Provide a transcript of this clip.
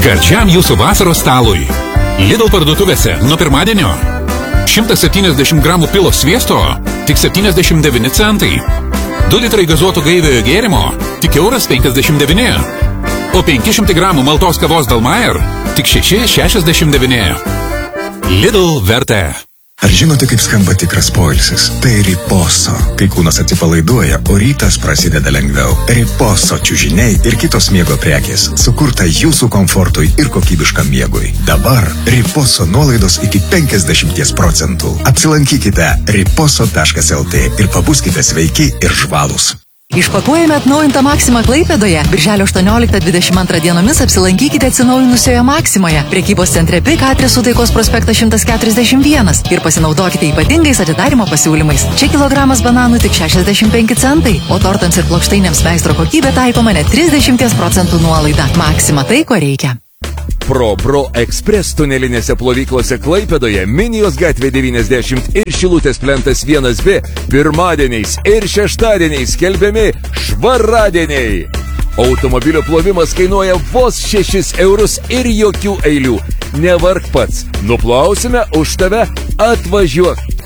Gardžiam jūsų vasaros stalui. Lidl parduotuvėse nuo pirmadienio 170 gramų pilo sviesto tik 79 centai. 2 litrai gazuoto gaiviojo gėrimo tik €1,59. O 500 gramų maltos kavos Dalmayer tik 6,69. Lidl vertė. Ar žinote, kaip skamba tikras poilsis? Tai Riposo. Kai kūnas atsipalaiduoja, o rytas prasideda lengviau. Riposo čiužiniai ir kitos miego prekės. Sukurta jūsų komfortui ir kokybiškam miegui. Dabar Riposo nuolaidos iki 50%. Apsilankykite riposo.lt ir pabuskite sveiki ir žvalūs. Išpakuojame atnaujintą Maksimą Klaipėdoje. Birželio 18-22 dienomis apsilankykite atsinaujinusioje Maksimoje. Prekybos centre PIK adresu Taikos prospektas 141 ir pasinaudokite ypatingais atidarymo pasiūlymais. Čia kilogramas bananų tik 65 centai, o tortams ir plokštainėms meistro kokybė taikoma net 30% nuolaida. Maksima tai, ko reikia. Pro Express tunelinėse plovyklose Klaipėdoje, Minijos gatvė 90 ir Šilutės plentas 1B pirmadieniais ir šeštadieniais skelbiami švaradieniai. Automobilio plovimas kainuoja vos 6 eurus ir jokių eilių. Nevark pats, nuplausime už tave, atvažiuok.